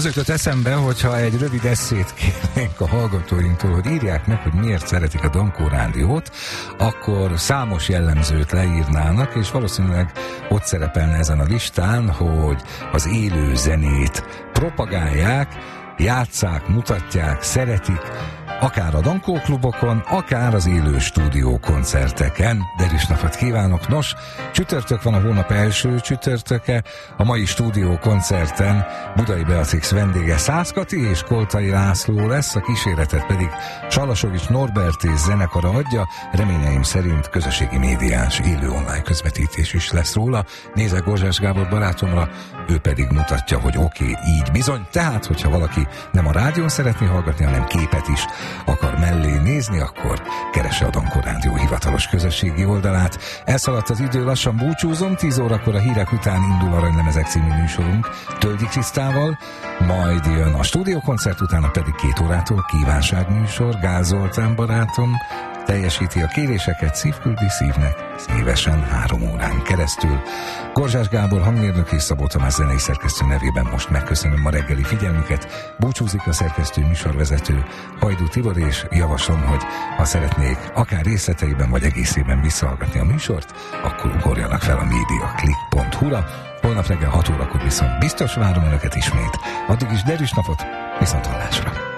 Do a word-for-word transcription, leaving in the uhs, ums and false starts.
Az jutott eszembe, hogyha egy rövid esszét kérnénk a hallgatóinktól, hogy írják meg, hogy miért szeretik a Dankó Rádiót, akkor számos jellemzőt leírnának, és valószínűleg ott szerepelne ezen a listán, hogy az élő zenét propagálják, játsszák, mutatják, szeretik, akár a Dankó klubokon, akár az élő stúdió koncerteken. Derűs napot kívánok! Nos, csütörtök van, a hónap első csütörtöke. A mai stúdió koncerten Budai Beatrix vendége Szász Kati és Koltai László lesz, a kíséretet pedig Csalasovics Norbert és zenekara adja. Reményeim szerint közösségi médiás élő online közvetítés is lesz róla. Nézek Gorzsás Gábor barátomra, ő pedig mutatja, hogy oké, okay, így bizony. Tehát, hogyha valaki nem a rádión szeretné hallgatni, hanem képet is akar mellé nézni, akkor keresse a Dankó Rádió hivatalos közösségi oldalát. Elszaladt az idő, lassan búcsúzom, tíz órakor a hírek után indul Aranylemezek című műsorunk Tölgyi Krisztával, majd jön a stúdiókoncert, utána pedig két órától kívánságműsor, Gál Zoltán barátom teljesíti a kéréseket, szívküldi szívnek, szívesen három órán keresztül. Gorzsás Gábor hangmérnök és Szabó Tamás zenei szerkesztő nevében most megköszönöm a reggeli figyelmüket. Búcsúzik a szerkesztő műsorvezető Hajdú Tibor, és javaslom, hogy ha szeretnék akár részleteiben vagy egészében visszahallgatni a műsort, akkor ugorjanak fel a mediaclick pont hu-ra. Holnap reggel hat órakor viszont biztos várom önöket ismét. Addig is derűs napot, viszont hallásra!